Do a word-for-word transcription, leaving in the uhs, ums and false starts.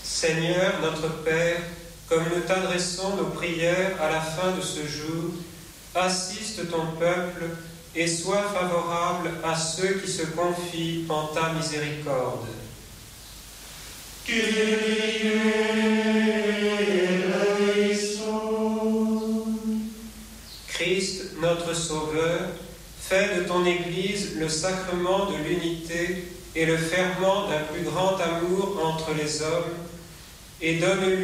Seigneur, notre Père, comme nous t'adressons nos prières à la fin de ce jour, assiste ton peuple et sois favorable à ceux qui se confient en ta miséricorde. Kyrie eleison. Christ, notre Sauveur, fais de ton Église le sacrement de l'unité et le ferment d'un plus grand amour entre les hommes, et donne-lui